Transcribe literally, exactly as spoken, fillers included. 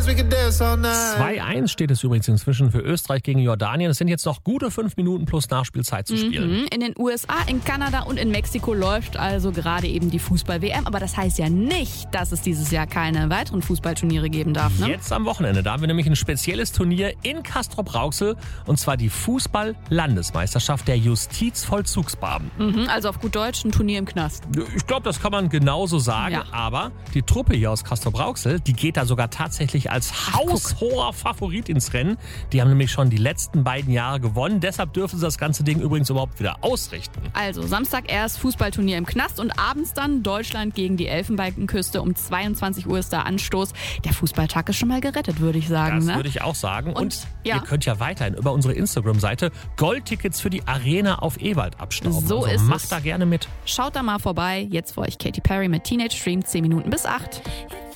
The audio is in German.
zwei eins steht es übrigens inzwischen für Österreich gegen Jordanien. Es sind jetzt noch gute fünf Minuten plus Nachspielzeit zu spielen. Mhm. In den U S A, in Kanada und in Mexiko läuft also gerade eben die Fußball-W M. Aber das heißt ja nicht, dass es dieses Jahr keine weiteren Fußballturniere geben darf. Ne? Jetzt am Wochenende, da haben wir nämlich ein spezielles Turnier in Castrop-Rauxel. Und zwar die Fußball-Landesmeisterschaft der Justizvollzugsbeamten. Mhm, also auf gut Deutsch ein Turnier im Knast. Ich glaube, das kann man genauso sagen. Ja. Aber die Truppe hier aus Castrop-Rauxel, die geht da sogar tatsächlich als haushoher Favorit ins Rennen. Die haben nämlich schon die letzten beiden Jahre gewonnen. Deshalb dürfen sie das ganze Ding übrigens überhaupt wieder ausrichten. Also Samstag erst Fußballturnier im Knast und abends dann Deutschland gegen die Elfenbeinküste. Um zweiundzwanzig Uhr ist da Anstoß. Der Fußballtag ist schon mal gerettet, würde ich sagen. Das ne? würde ich auch sagen. Und, Und, ja. ihr könnt ja weiterhin über unsere Instagram-Seite Goldtickets für die Arena auf Ewald abstauben. So also ist macht es. da gerne mit. Schaut da mal vorbei. Jetzt für euch Katy Perry mit Teenage Dream. zehn Minuten bis acht.